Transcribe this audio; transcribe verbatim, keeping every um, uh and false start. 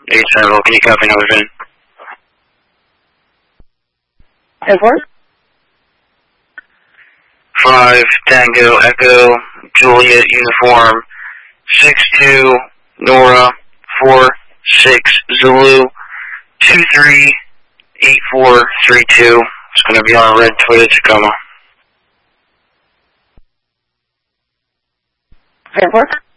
eight seven, can you copy another V I N? Edward? five, Tango, Echo, Juliet, Uniform, six two, Nora, four, six, Zulu, two three, eight four, three two. It's going to be on a red Toyota Tacoma. Edward?